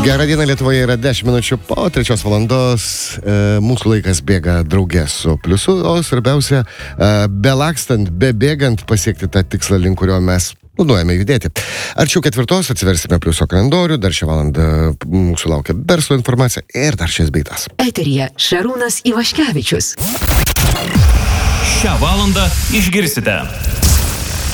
Gerą dieną, Lietuvoje yra 10 minučių po 3 valandos. Mūsų laikas bėga draugė su pliusu, o svarbiausia, belakstant, bebėgant pasiekti tą tikslą, link kurio mes planuojame judėti. Arčiau 4 atsiversime pliuso kalendorių, dar šią valandą mūsų laukia verslo informacija ir dar šias beitas. Eteryje Šarūnas Ivaškevičius. Šią valandą išgirsite.